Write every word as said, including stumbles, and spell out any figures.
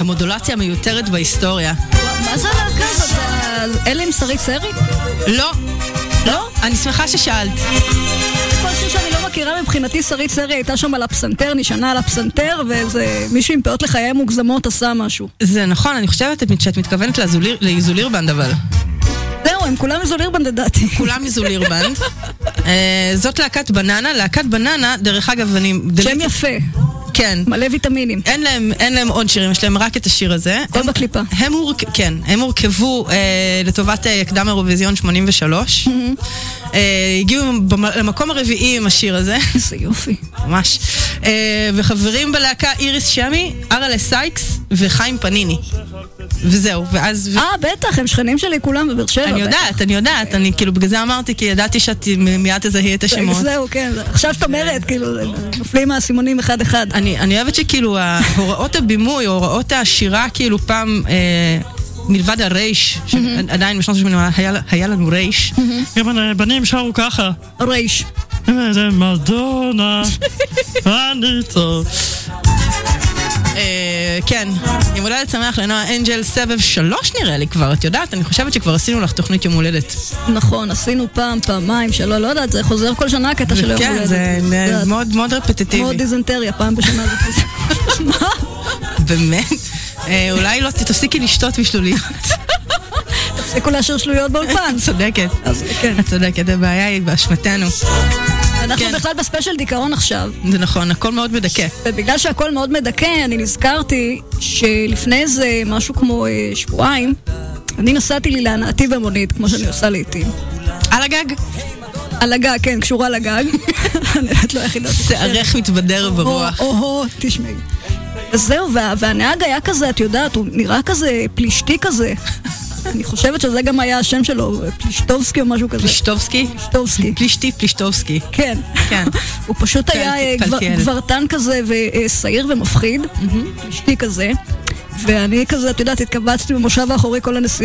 המודולציה המיותרת בהיסטוריה. מה זה הלהקה הזאת? אלה עם שרית סרי? לא. לא? אני שמחה ששאלת. כל שיר שאני לא מכירה מבחינתי, שרית סרי הייתה שם על הפסנתר, נשענה על הפסנתר, ואיזה מישהו עם פאות לחיי מוגזמות עשה משהו. זה נכון, אני חושבת שאת מתכוונת לאיזוליר בנד אבל. זהו, הם כולם איזוליר בנד לדעתי. כולם איזוליר בנד. זאת להקת בננה, להקת בננה, דרך אגב, אני... שם יפה. כן. מלא ויטמינים. אין להם, אין להם עוד שירים, יש להם רק את השיר הזה. כל בקליפה. הם הורכ... כן, הם הורכבו אה, לטובת אה, קדם אירוויזיון שמונים ושלוש. אה, הגיעו למקום הרביעי עם השיר הזה. איזה יופי. ממש. אה, וחברים בלהקה איריס שמי, ארלה סייקס וחיים פניני. וזהו, ואז... אה, בטח, הם שכנים שלי כולם בבאר שבע. אני יודעת, אני יודעת, אני כאילו בגלל זה אמרתי, כי ידעתי שאת מיד תזהי את השמות. זהו, כן, עכשיו שאת אומרת, כאילו, נופלים מהסימונים אחד אחד. אני, אני אוהבת שכאילו, הוראות הבימוי, הוראות השירה, כאילו פעם, מלבד הרייש, שעדיין בשנות ה-שמונים היה לנו רייש, גם הבנים שרו ככה. רייש. זה מדונה, אני טוב. כן, יום הולדת שמח לנועה אנג'ל, סבב שלוש נראה לי כבר, את יודעת, אני חושבת שכבר עשינו לך תוכנית יום הולדת. נכון, עשינו פעם, פעמיים, שלא, לא יודעת, זה חוזר כל שנה הקטע של יום הולדת. כן, זה מאוד רפטטיבי. מאוד דיזנטריה, פעם בשנה זה כזה. מה? באמת? אולי לא, תפסיקי לשתות בשלוליות. תפסיקו להשאיר שלוליות באולפן. צודקת, את צודקת, הבעיה היא באשמתנו. אנחנו בכלל בספיישל דיכאון עכשיו. זה נכון, הכל מאוד מדכא. ובגלל שהכל מאוד מדכא, אני נזכרתי שלפני איזה משהו כמו שבועיים, אני נסעתי לי להנאתי במונית, כמו שאני עושה לעתים. על הגג? על הגג, כן, קשורה לגג. אני יודעת לא היחידה. שערך מתבדר ברוח. או-הו, תשמעי. אז זהו, והנהג היה כזה, את יודעת, הוא נראה כזה פלישתי כזה. אני חושבת שזה גם היה השם שלו, פלישטובסקי או משהו כזה. פלישטובסקי? פלישטובסקי. פלישתי, פלישטובסקי. כן. כן. הוא פשוט היה גברתן כזה ושעיר ומפחיד, פלישתי כזה, ואני כזה, את יודעת, התקבצתי במושב האחורי כל הנסיעה.